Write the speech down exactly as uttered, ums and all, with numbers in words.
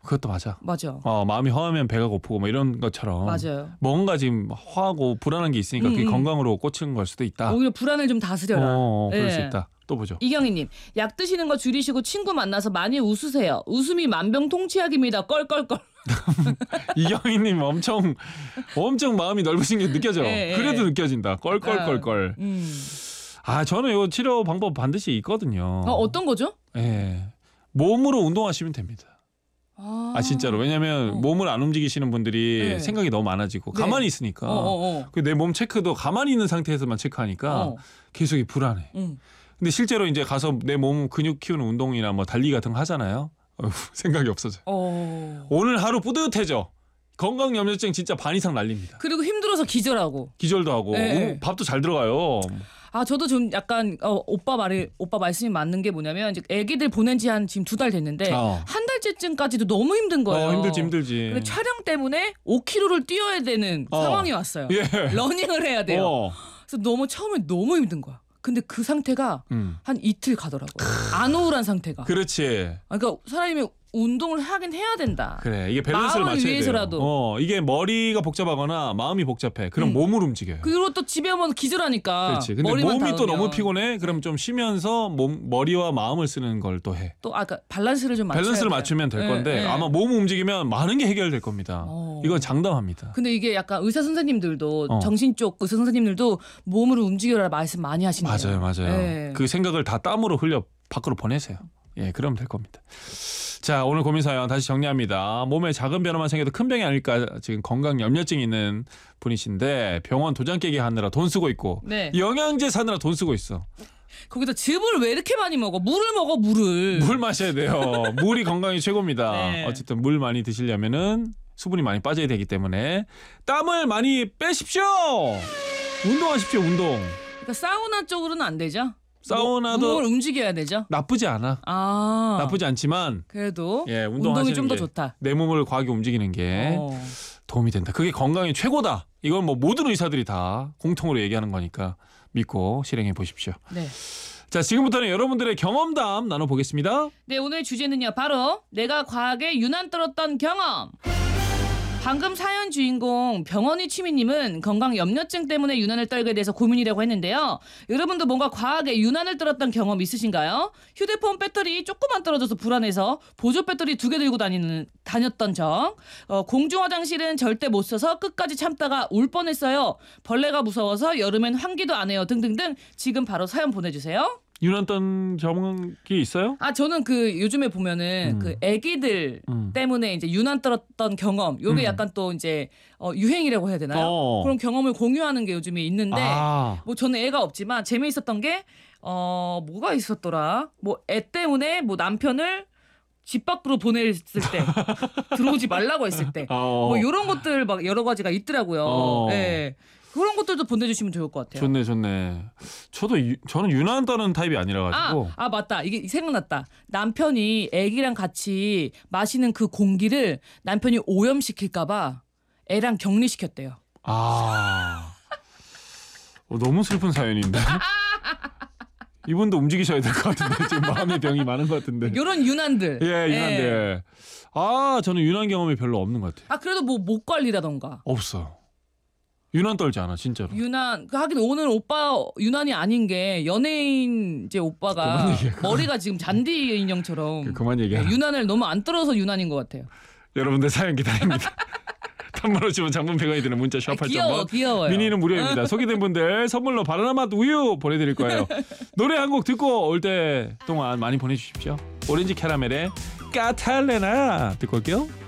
그것도 맞아. 맞아. 어, 마음이 허하면 배가 고프고 뭐 이런 것처럼. 맞아요. 뭔가 지금 허하고 불안한 게 있으니까 그게 음, 음. 건강으로 꽂히는 걸 수도 있다. 오히려 불안을 좀 다스려라. 어, 그럴 네. 수 있다. 또 보죠. 이경희님, 약 드시는 거 줄이시고 친구 만나서 많이 웃으세요. 웃음이 만병통치약입니다. 껄껄껄. 이경희님 엄청 엄청 마음이 넓으신 게 느껴져. 예, 예. 그래도 느껴진다. 껄껄껄껄. 음. 아 저는 이 치료 방법 반드시 있거든요. 어, 어떤 거죠? 예, 몸으로 운동하시면 됩니다. 아, 아 진짜로. 왜냐하면 어. 몸을 안 움직이시는 분들이 네. 생각이 너무 많아지고 네. 가만히 있으니까 어, 어, 어. 내 몸 체크도 가만히 있는 상태에서만 체크하니까 어. 계속 불안해. 음. 근데 실제로 이제 가서 내 몸 근육 키우는 운동이나 뭐 달리기 같은 거 하잖아요. 어휴, 생각이 없어져. 어. 오늘 하루 뿌듯해져. 건강염려증 진짜 반 이상 날립니다. 그리고 힘들어서 기절하고. 기절도 하고 네. 오, 밥도 잘 들어가요. 아 저도 좀 약간 어, 오빠 말이 오빠 말씀이 맞는 게 뭐냐면 이제 애기들 보낸 지 한 지금 두 달 됐는데 어. 한 달째쯤까지도 너무 힘든 거예요. 어, 힘들지 힘들지. 근데 촬영 때문에 오 킬로미터를 뛰어야 되는 어. 상황이 왔어요. 예. 러닝을 해야 돼요. 어. 그래서 너무 처음에 너무 힘든 거야. 근데 그 상태가 음. 한 이틀 가더라고요. 안 우울한 상태가. 그렇지. 그러니까 사람이 운동을 하긴 해야 된다. 그래 이게 밸런스를 마음을 맞춰야 위해서라도. 돼요. 어 이게 머리가 복잡하거나 마음이 복잡해. 그럼 음. 몸을 움직여요. 그리고 또 집에 오면 기절하니까. 그렇지. 근데 머리만 몸이 또 닿으면. 너무 피곤해. 그럼 좀 쉬면서 몸 머리와 마음을 쓰는 걸 또 해. 또 아까 밸런스를 좀 맞춰야 밸런스를 돼요. 맞추면 될 네, 건데 네. 아마 몸 움직이면 많은 게 해결될 겁니다. 어. 이건 장담합니다. 근데 이게 약간 의사 선생님들도 어. 정신 쪽 의사 선생님들도 몸으로 움직여라 말씀 많이 하시네요. 맞아요, 맞아요. 네. 그 생각을 다 땀으로 흘려 밖으로 보내세요. 예, 그러면 될 겁니다. 자, 오늘 고민 사연 다시 정리합니다. 몸에 작은 변화만 생겨도 큰 병이 아닐까 지금 건강 염려증이 있는 분이신데 병원 도장 깨기 하느라 돈 쓰고 있고 네. 영양제 사느라 돈 쓰고 있어. 거기다 즙을 왜 이렇게 많이 먹어? 물을 먹어 물을. 물 마셔야 돼요. 물이 건강이 최고입니다. 네. 어쨌든 물 많이 드시려면은 수분이 많이 빠져야 되기 때문에 땀을 많이 빼십시오. 운동하십시오. 운동. 그러니까 사우나 쪽으로는 안 되죠? 사우나도 몸을 움직여야 되죠? 나쁘지 않아. 아. 나쁘지 않지만 그래도 예, 운동이 좀 더 게 좋다. 내 몸을 과하게 움직이는 게 어. 도움이 된다. 그게 건강이 최고다. 이건 뭐 모든 의사들이 다 공통으로 얘기하는 거니까 믿고 실행해 보십시오. 네. 자, 지금부터는 여러분들의 경험담 나눠보겠습니다. 네, 오늘 주제는요. 바로 내가 과하게 유난 떨었던 경험. 방금 사연 주인공 병원이 취미님은 건강 염려증 때문에 유난을 떨게 돼서 고민이라고 했는데요. 여러분도 뭔가 과하게 유난을 떨었던 경험 있으신가요? 휴대폰 배터리 조금만 떨어져서 불안해서 보조 배터리 두 개 들고 다니는 다녔던 적. 어, 공중 화장실은 절대 못 써서 끝까지 참다가 울 뻔했어요. 벌레가 무서워서 여름엔 환기도 안 해요. 등등등. 지금 바로 사연 보내주세요. 유난 떤 경험이 있어요? 아 저는 그 요즘에 보면은 음. 그 애기들 음. 때문에 이제 유난 떨었던 경험 요게 음. 약간 또 이제 어, 유행이라고 해야 되나요? 어. 그런 경험을 공유하는 게 요즘에 있는데 아. 뭐 저는 애가 없지만 재미있었던 게 어 뭐가 있었더라? 뭐 애 때문에 뭐 남편을 집 밖으로 보냈을 때 들어오지 말라고 했을 때 어. 뭐 이런 것들 막 여러 가지가 있더라고요. 어. 예. 그런 것들도 보내주시면 좋을 것 같아요. 좋네, 좋네. 저도 유, 저는 유난 떠는 타입이 아니라 가지고. 아, 아 맞다. 이게 생각났다. 남편이 애기랑 같이 마시는 그 공기를 남편이 오염시킬까봐 애랑 격리시켰대요. 아. 어, 너무 슬픈 사연인데. 이분도 움직이셔야 될 것 같은데 지금 마음의 병이 많은 것 같은데. 이런 유난들. 예, 유난들. 아, 저는 유난 경험이 별로 없는 것 같아요. 아 그래도 뭐 목 관리라던가. 없어요. 유난 떨지 않아, 진짜로. 유난. 그 하긴 오늘 오빠 유난이 아닌 게 연예인 이제 오빠가 그만 얘기해, 그만. 머리가 지금 잔디 인형처럼 그만 얘기하라. 유난을 너무 안 떨어서 유난인 것 같아요. 여러분들 사연 기다립니다. 단문 오시면 장문 백 원이 드는 문자 샵 아, 귀여워, 팔 번 귀여워요. 미니는 무료입니다. 소개된 분들 선물로 바나나 맛 우유 보내드릴 거예요. 노래 한 곡 듣고 올 때 동안 많이 보내주십시오. 오렌지 캐러멜의 까탈레나 듣고 올게요.